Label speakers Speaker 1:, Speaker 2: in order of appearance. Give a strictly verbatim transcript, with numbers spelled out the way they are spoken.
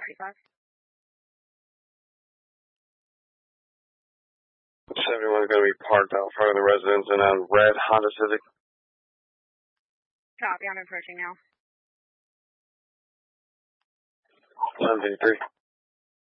Speaker 1: thirty-five.
Speaker 2: seventy-one is going to be parked out front of the residence in a red Honda Civic.
Speaker 1: Copy, I'm approaching now.
Speaker 2: seven fifty-three.